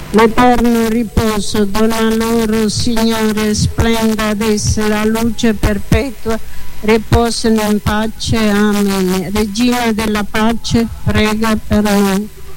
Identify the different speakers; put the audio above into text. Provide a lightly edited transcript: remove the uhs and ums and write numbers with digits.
Speaker 1: L'eterno riposo dona loro, Signore, splenda ad esse la luce perpetua, riposano in pace. Amen. Regina della pace, prega per noi.